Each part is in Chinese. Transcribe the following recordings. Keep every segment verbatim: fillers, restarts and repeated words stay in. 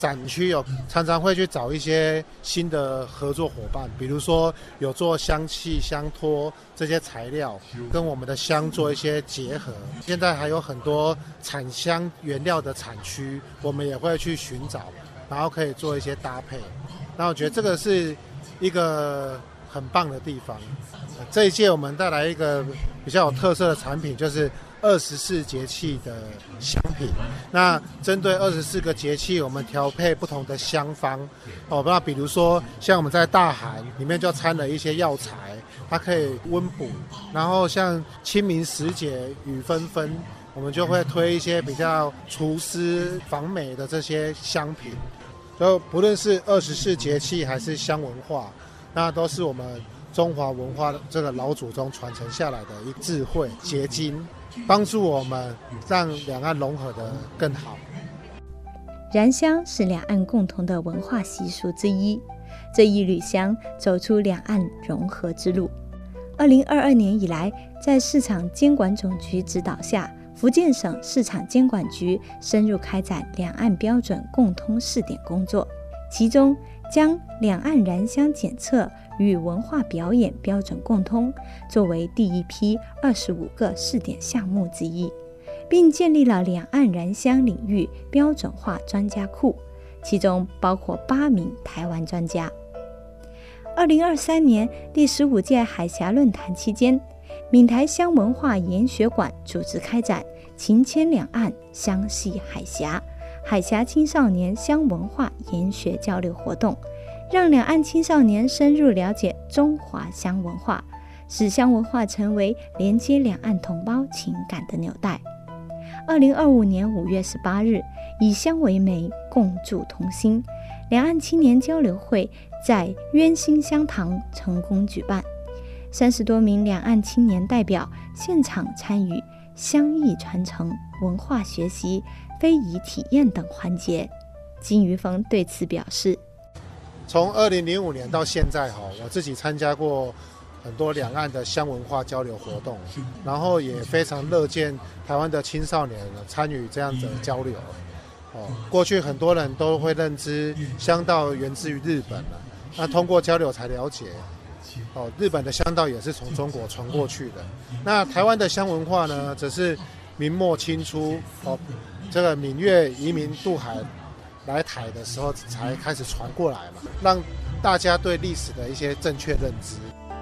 展区有常常会去找一些新的合作伙伴，比如说有做香气、香托这些材料，跟我们的香做一些结合。现在还有很多产香原料的产区，我们也会去寻找，然后可以做一些搭配。那我觉得这个是一个很棒的地方。这一届我们带来一个比较有特色的产品，就是二十四节气的香品。那针对二十四个节气，我们调配不同的香方。哦，那比如说像我们在大寒里面就掺了一些药材，它可以温补。然后像清明时节雨纷纷，我们就会推一些比较除湿防霉的这些香品。就不论是二十四节气还是香文化，那都是我们中华文化这个老祖宗传承下来的一个智慧结晶，帮助我们让两岸融合得更好。 燃香是两岸共同的文化习俗之一，这一缕香走出两岸融合之路。二零二二年以来，在市场监管总局指导下，福建省市场监管局深入开展两岸标准共通试点工作，其中将两岸燃香检测与文化表演标准共通作为第一批二十五个试点项目之一，并建立了两岸燃香领域标准化专家库，其中包括八名台湾专家。二零二三年第十五届海峡论坛期间，闽台香文化研学馆组织开展情牵两岸，香系海峡海峡青少年香文化研学交流活动，让两岸青少年深入了解中华香文化，使香文化成为连接两岸同胞情感的纽带。二零二五年五月十八日，以香为媒，共筑同心，两岸青年交流会在渊馨香堂成功举办，三十多名两岸青年代表现场参与香艺传承、文化学习、非遗体验等环节。金于峰对此表示， 从二零零五年到现在，我自己参加过很多两岸的香文化交流活动，然后也非常乐见台湾的青少年参与这样的交流。过去很多人都会认知香道源自于日本，那通过交流才了解，日本的香道也是从中国传过去的。那台湾的香文化呢，则是明末清初这个闽粤移民渡海来台的时候才开始传过来嘛，让大家对历史的一些正确认知。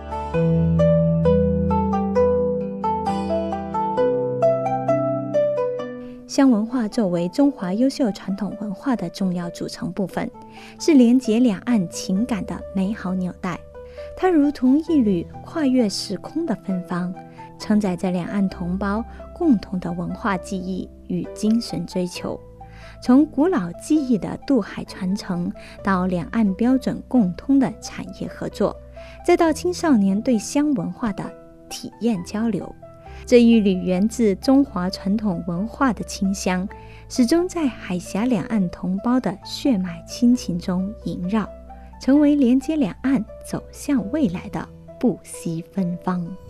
香文化作为中华优秀传统文化的重要组成部分，是连结两岸情感的美好纽带。它如同一缕跨越时空的芬芳，承载着两岸同胞共同的文化记忆与精神追求。从古老技艺的渡海传承，到两岸标准共通的产业合作，再到青少年对香文化的体验交流，这一缕源自中华传统文化的清香，始终在海峡两岸同胞的血脉亲情中萦绕，成为连接两岸走向未来的不息芬芳。